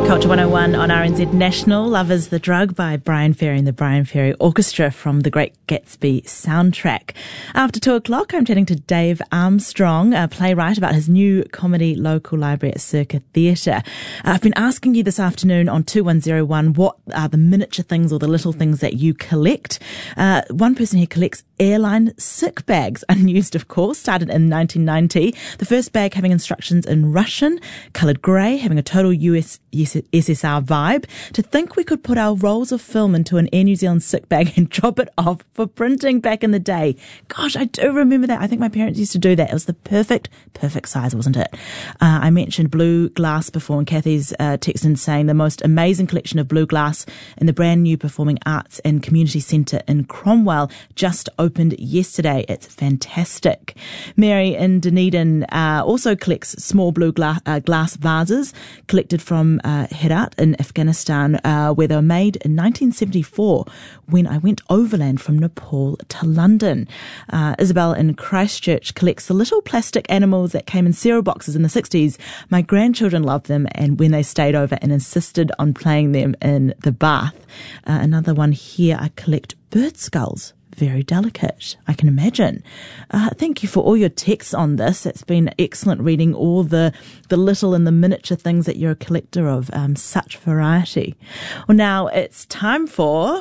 Culture 101 on RNZ National. Love is the Drug by Brian Ferry and the Brian Ferry Orchestra from the Great Gatsby soundtrack. After 2 o'clock, I'm chatting to Dave Armstrong, a playwright, about his new comedy local library at Circa Theatre. I've been asking you this afternoon on 2101 what are the miniature things or the little things that you collect. One person here collects airline sick bags, unused of course, started in 1990. The first bag having instructions in Russian, coloured grey, having a total USSR vibe. To think we could put our rolls of film into an Air New Zealand sick bag and drop it off for printing back in the day. Gosh, I do remember that. I think my parents used to do that. It was the perfect size, wasn't it? I mentioned blue glass before, and Kathy's texting saying the most amazing collection of blue glass in the brand new Performing Arts and Community Centre in Cromwell just opened yesterday. It's fantastic. Mary in Dunedin also collects small blue glass vases collected from Herat in Afghanistan, where they were made in 1974 when I went overland from Nepal to London. Isabel in Christchurch collects the little plastic animals that came in cereal boxes in the 60s. My grandchildren loved them, and when they stayed over and insisted on playing them in the bath. Another one here, I collect bird skulls. Very delicate, I can imagine. Thank you for all your texts on this. It's been excellent reading all the little and the miniature things that you're a collector of. Such variety. Well, now it's time for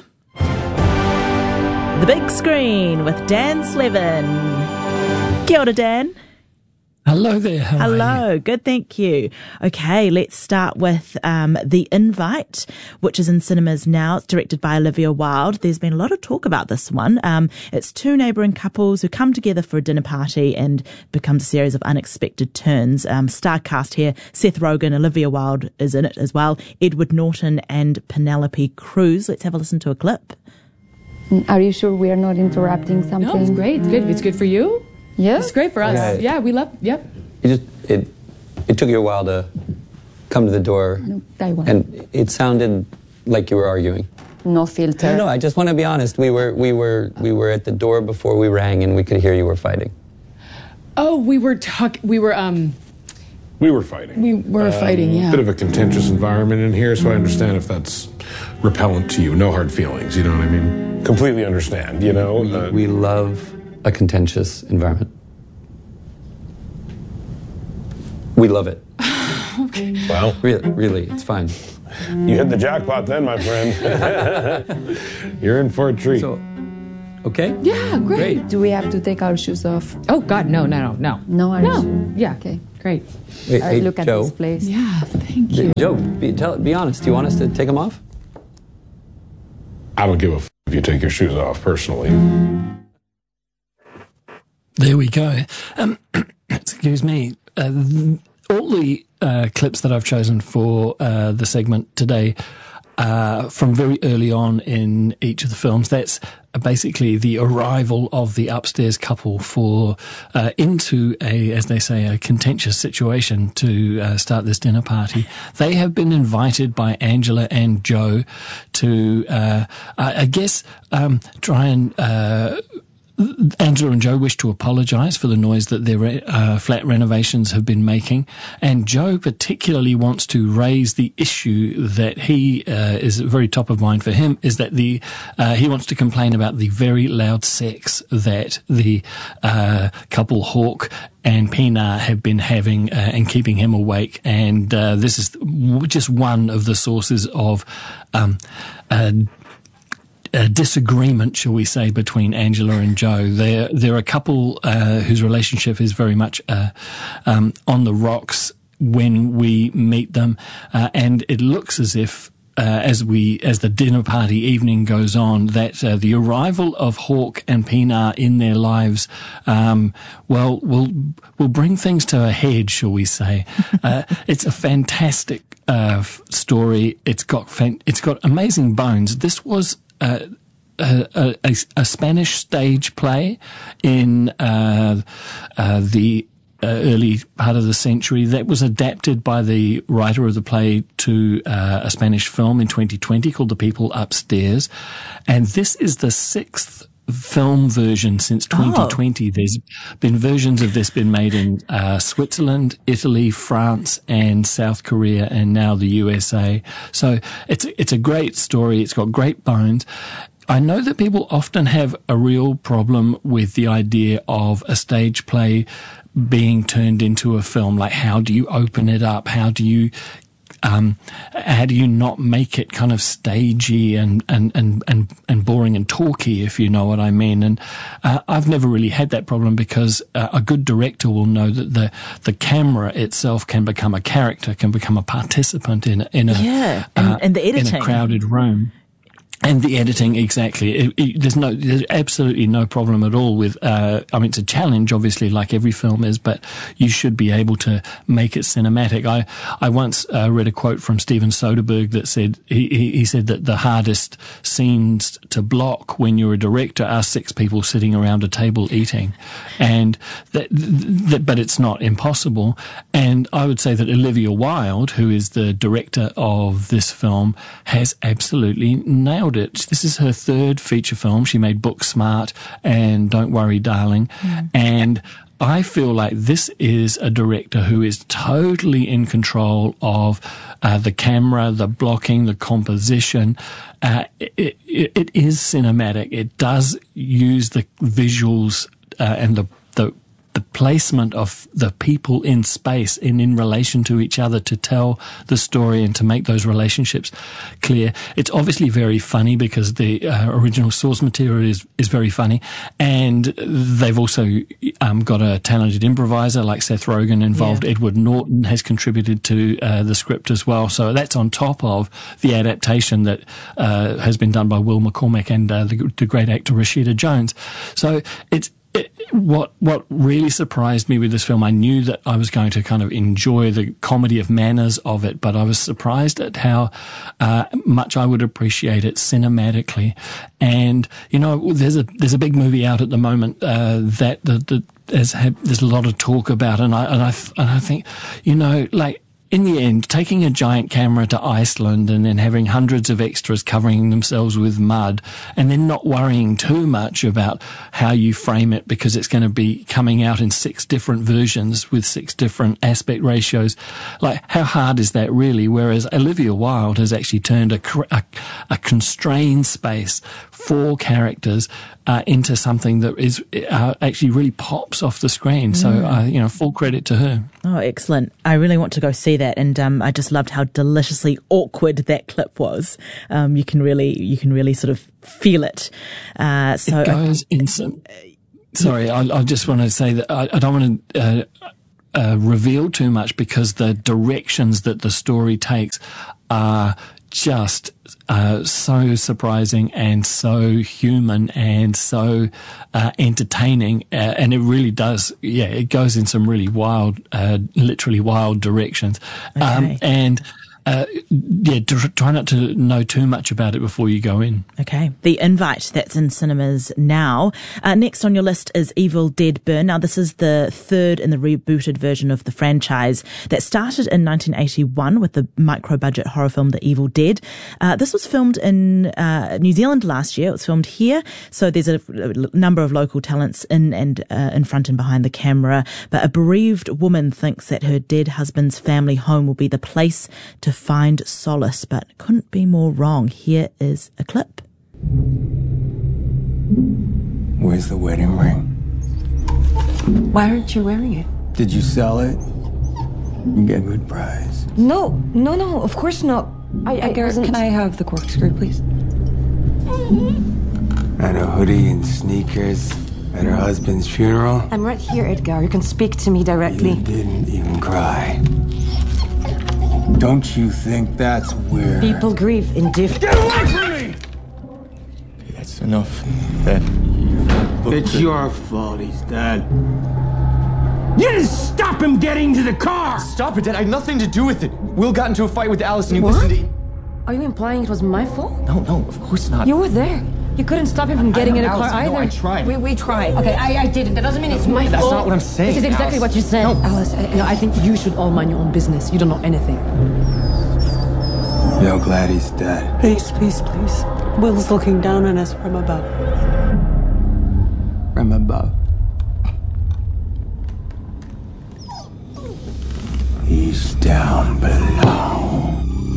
The Big Screen with Dan Slevin. Kia ora, Dan. Hello there. Hello. Good, thank you. Okay, let's start with The Invite, which is in cinemas now. It's directed by Olivia Wilde. There's been a lot of talk about this one. It's two neighbouring couples who come together for a dinner party and becomes a series of unexpected turns. Star cast here, Seth Rogen, Olivia Wilde is in it as well, Edward Norton and Penelope Cruz. Let's have a listen to a clip. Are you sure we are not interrupting something? No, it's great. Good. It's good for you. Yeah, it's great for us. Okay. Yeah, we love. Yep. It took you a while to come to the door, and it sounded like you were arguing. No filter. No, I just want to be honest. We were at the door before we rang, and we could hear you were fighting. Oh, we were talking. We were fighting. We were fighting. Yeah. Bit of a contentious environment in here, so I understand if that's repellent to you. No hard feelings. You know what I mean? Completely understand. You know. We love a contentious environment. We love it. Okay. Well, really, it's fine. You hit the jackpot then, my friend. You're in for a treat. So, okay? Yeah, great. Do we have to take our shoes off? Oh God, no. No, Yeah. Okay. Great. Hey, look at Joe. this place. Yeah. Thank you. Joe, be honest. Do you want us to take them off? I don't give a if you take your shoes off, personally. There we go. Excuse me. All the clips that I've chosen for the segment today from very early on in each of the films. That's basically the arrival of the upstairs couple into as they say, a contentious situation to start this dinner party. They have been invited by Angela and Joe to, I guess, try and Angela and Joe wish to apologise for the noise that their flat renovations have been making, and Joe particularly wants to raise the issue that he is very top of mind for him, is that he wants to complain about the very loud sex that the couple Hawke and Pina have been having and keeping him awake, and this is just one of the sources of a disagreement, shall we say, between Angela and Joe. They're a couple whose relationship is very much on the rocks when we meet them, and it looks as if as the dinner party evening goes on, that the arrival of Hawke and Pina in their lives, will bring things to a head, shall we say? It's a fantastic story. It's got amazing bones. This was a Spanish stage play in the early part of the century that was adapted by the writer of the play to a Spanish film in 2020 called The People Upstairs, and this is the sixth film version since 2020. There's been versions of this been made in Switzerland, Italy, France, and South Korea, and now the USA. So it's a great story. It's got great bones. I know that people often have a real problem with the idea of a stage play being turned into a film. Like, how do you open it up? How do you not make it kind of stagey and boring and talky, if you know what I mean? And I've never really had that problem, because a good director will know that the camera itself can become a character, can become a participant in a and the editing in a crowded room. And the editing, exactly. There's absolutely no problem at all with, it's a challenge, obviously, like every film is, but you should be able to make it cinematic. I once read a quote from Steven Soderbergh that said, he said that the hardest scenes to block when you're a director are 6 people sitting around a table eating. And but it's not impossible. And I would say that Olivia Wilde, who is the director of this film, has absolutely nailed it. This is her 3rd feature film. She made Booksmart and Don't Worry, Darling. And I feel like this is a director who is totally in control of the camera, the blocking, the composition. It is cinematic. It does use the visuals and the placement of the people in space and in relation to each other to tell the story and to make those relationships clear. It's obviously very funny, because the original source material is very funny, and they've also got a talented improviser like Seth Rogen involved. Yeah. Edward Norton has contributed to the script as well, so that's on top of the adaptation that has been done by Will McCormack and the great actor Rashida Jones. So what really surprised me with this film, I knew that I was going to kind of enjoy the comedy of manners of it, but I was surprised at how much I would appreciate it cinematically. And there's a big movie out at the moment that there's a lot of talk about, and I think, like, in the end, taking a giant camera to Iceland and then having hundreds of extras covering themselves with mud, and then not worrying too much about how you frame it, because it's going to be coming out in 6 different versions with 6 different aspect ratios. Like, how hard is that really? Whereas Olivia Wilde has actually turned a constrained space for characters into something that is actually really pops off the screen. So, full credit to her. Oh, excellent. I really want to go see that. And I just loved how deliciously awkward that clip was. You can really sort of feel it. So it goes in some... Sorry, I just want to say that I don't want to reveal too much, because the directions that the story takes are just so surprising and so human and so entertaining, and it really does. Yeah, it goes in some really wild, literally wild directions. Okay. Try not to know too much about it before you go in. Okay. The Invite, that's in cinemas now. Next on your list is Evil Dead Burn. Now, this is the 3rd in the rebooted version of the franchise that started in 1981 with the micro-budget horror film The Evil Dead. This was filmed in New Zealand last year. It was filmed here. So there's a number of local talents in front and behind the camera. But a bereaved woman thinks that her dead husband's family home will be the place to find solace, but couldn't be more wrong. Here is a clip. Where's the wedding ring? Why aren't you wearing it? Did you sell it? You get a good price. No, of course not. Can I have the corkscrew, please? And a hoodie and sneakers at her husband's funeral? I'm right here, Edgar. You can speak to me directly. You didn't even cry. Don't you think that's weird? People grieve in different... Get away from me! That's enough. It's your fault he's dead. You didn't stop him getting to the car! Stop it, Dad. I had nothing to do with it. Will got into a fight with Alice and he What? listened to... Are you implying it was my fault? No, of course not. You were there. You couldn't stop him from getting in a car Alice, either. No, I tried. We tried. Okay, I didn't. That doesn't mean it's my fault. That's not what I'm saying, This is exactly Alice. what you said. No. Alice, I think you should all mind your own business. You don't know anything. You're glad he's dead. Please. Will's looking down on us from above. from above. He's down below.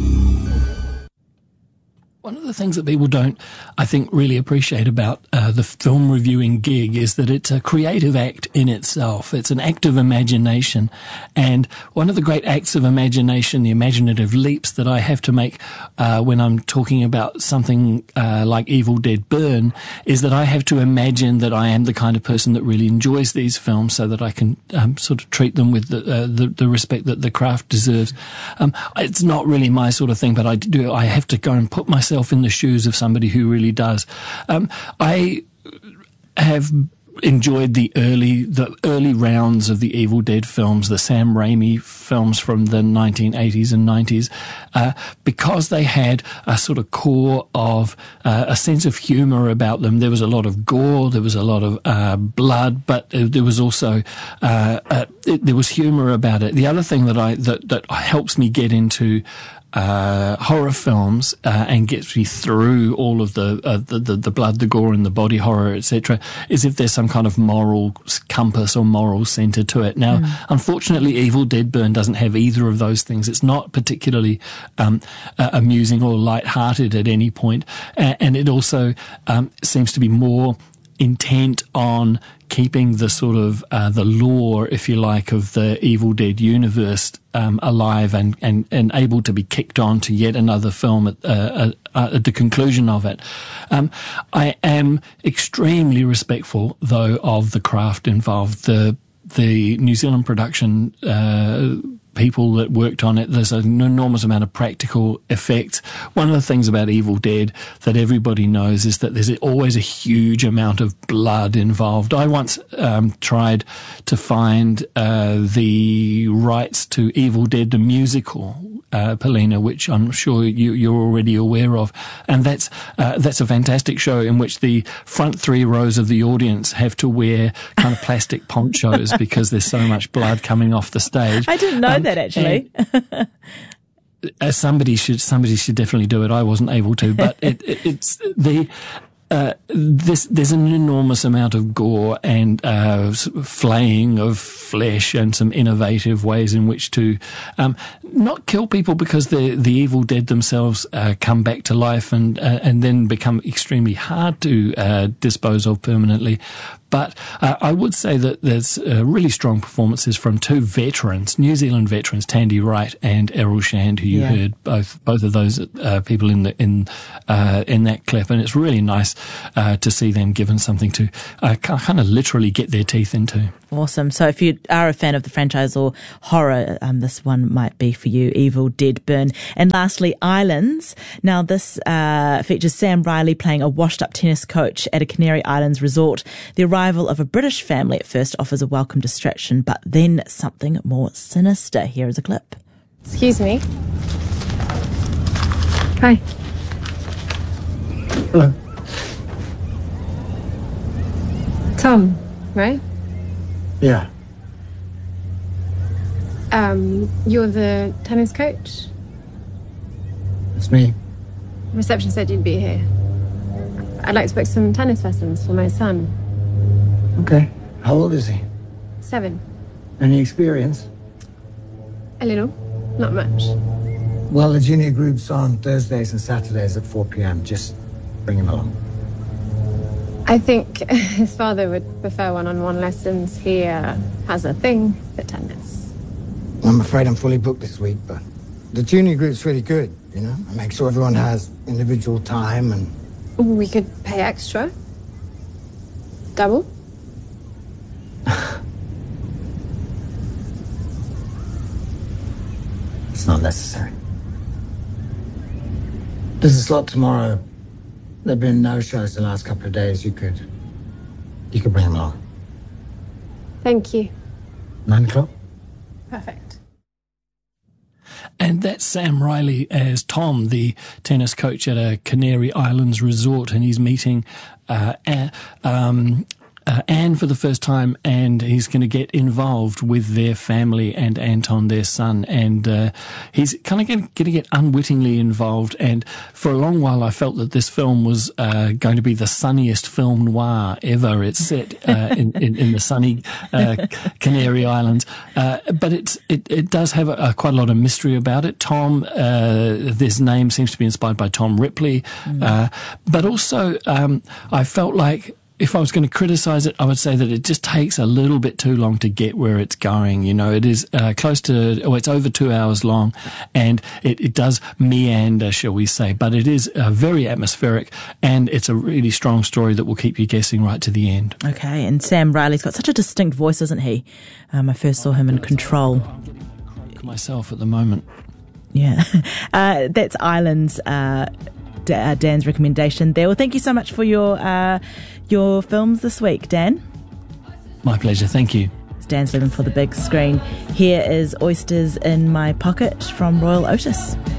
One of the things that people don't, I think, really appreciate about the film reviewing gig is that it's a creative act in itself. It's an act of imagination. And one of the great acts of imagination, the imaginative leaps that I have to make when I'm talking about something like Evil Dead Burn, is that I have to imagine that I am the kind of person that really enjoys these films so that I can sort of treat them with the respect that the craft deserves. It's not really my sort of thing, but I have to go and put myself in the shoes of somebody who really does. I have enjoyed the early rounds of the Evil Dead films, the Sam Raimi films from the 1980s and 90s, because they had a sort of core of a sense of humour about them. There was a lot of gore, there was a lot of blood, but there was also there was humour about it. The other thing that helps me get into horror films and gets me through all of the blood, the gore, and the body horror, etc., is if there's some kind of moral compass or moral centre to it. Now, unfortunately, Evil Dead Burn doesn't have either of those things. It's not particularly amusing or light-hearted at any point, and it also seems to be more intent on keeping the sort of the lore, if you like, of the Evil Dead universe alive and able to be kicked on to yet another film at the conclusion of it. I am extremely respectful, though, of the craft involved. The New Zealand production people that worked on it, there's an enormous amount of practical effects. One of the things about Evil Dead that everybody knows is that there's always a huge amount of blood involved. I once tried to find the rights to Evil Dead the musical, Polina, which I'm sure you're already aware of, and that's a fantastic show in which the front three rows of the audience have to wear kind of plastic ponchos because there's so much blood coming off the stage. I didn't know that actually. Somebody should definitely do it. I wasn't able to, but it's the. There's an enormous amount of gore and flaying of flesh and some innovative ways in which to not kill people because the Evil Dead themselves come back to life and then become extremely hard to dispose of permanently. But I would say that there's really strong performances from two veterans, New Zealand veterans, Tandy Wright and Errol Shand, who you heard both of those people in that clip, and it's really nice to see them given something to kind of literally get their teeth into. Awesome. So if you are a fan of the franchise or horror, this one might be for you, Evil Dead Burn. And lastly, Islands. Now this features Sam Riley playing a washed-up tennis coach at a Canary Islands resort. The arrival of a British family at first offers a welcome distraction, but then something more sinister. Here is a clip. Excuse me. Hi. Hello. Tom, right? Yeah. You're the tennis coach? It's me. Reception said you'd be here. I'd like to book some tennis lessons for my son. Okay. How old is he? 7. Any experience? A little. Not much. Well, the junior group's on Thursdays and Saturdays at 4 p.m. Just bring him along. I think his father would prefer one-on-one lessons. He has a thing for tennis. I'm afraid I'm fully booked this week, but the junior group's really good, you know? I make sure everyone has individual time and... We could pay extra. Double. It's not necessary. There's a slot tomorrow. There have been no shows the last couple of days. You could bring him along. Thank you. 9 o'clock? Perfect. And that's Sam Riley as Tom, the tennis coach at a Canary Islands resort, and he's meeting Anne for the first time, and he's going to get involved with their family and Anton, their son, and he's kind of going to get unwittingly involved. And for a long while, I felt that this film was going to be the sunniest film noir ever. It's set in the sunny Canary Islands, but it does have quite a lot of mystery about it. Tom, this name seems to be inspired by Tom Ripley, but also I felt like, if I was going to criticize it, I would say that it just takes a little bit too long to get where it's going. You know, it is it's over 2 hours long, and it does meander, shall we say, but it is very atmospheric, and it's a really strong story that will keep you guessing right to the end. Okay, and Sam Riley's got such a distinct voice, isn't he? I first saw him in Control. Myself at the moment. Yeah. That's Islands, Dan's recommendation there. Well, thank you so much for your films this week, Dan. My pleasure, thank you. It's Dan's living for the big screen. Here is Oysters in My Pocket from Royal Otis.